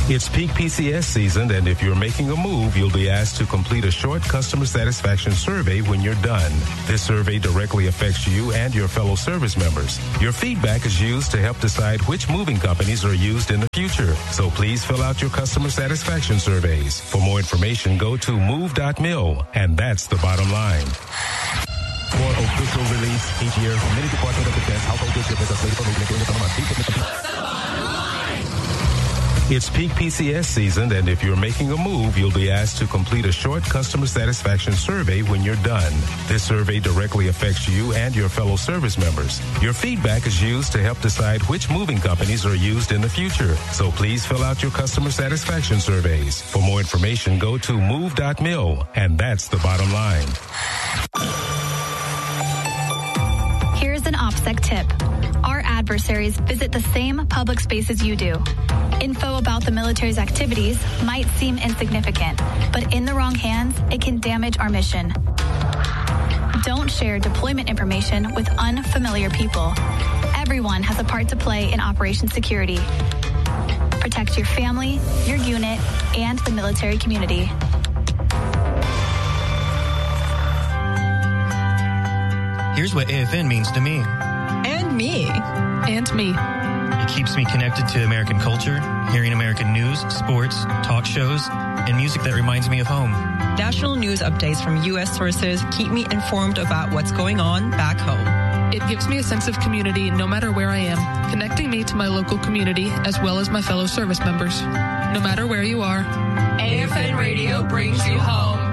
It's peak PCS season, and if you're making a move, you'll be asked to complete a short customer satisfaction survey when you're done. This survey directly affects you and your fellow service members. Your feedback is used to help decide which moving companies are used in the future. So please fill out your customer satisfaction surveys. For more information, go to move.mil, and that's the bottom line. For official release each year, many Department of Defense household goods shipments are slated for movement during the summer months. It's peak PCS season, and if you're making a move, you'll be asked to complete a short customer satisfaction survey when you're done. This survey directly affects you and your fellow service members. Your feedback is used to help decide which moving companies are used in the future. So please fill out your customer satisfaction surveys. For more information, go to move.mil, and that's the bottom line. Here's an OPSEC tip. Our adversaries visit the same public spaces you do. Info about the military's activities might seem insignificant, but in the wrong hands, it can damage our mission. Don't share deployment information with unfamiliar people. Everyone has a part to play in Operation Security. Protect your family, your unit, and the military community. Here's what AFN means to me. And me. And me. It keeps me connected to American culture, hearing American news, sports, talk shows, and music that reminds me of home. National news updates from U.S. sources keep me informed about what's going on back home. It gives me a sense of community no matter where I am, connecting me to my local community as well as my fellow service members. No matter where you are, AFN Radio brings you home.